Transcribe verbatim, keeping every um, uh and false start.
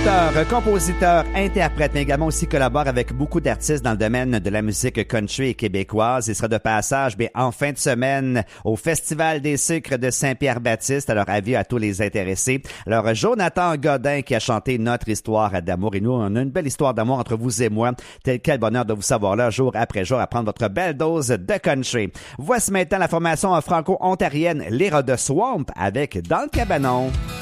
Auteur, compositeur, interprète, mais également aussi collabore avec beaucoup d'artistes dans le domaine de la musique country et québécoise. Il sera de passage mais en fin de semaine au Festival des sucres de Saint-Pierre-Baptiste. Alors, avis à tous les intéressés. Alors, Jonathan Godin qui a chanté notre histoire d'amour. Et nous, on a une belle histoire d'amour entre vous et moi. Quel bonheur de vous savoir là, jour après jour, à prendre votre belle dose de country. Voici maintenant la formation franco-ontarienne L'Era de Swamp avec Dans le cabanon.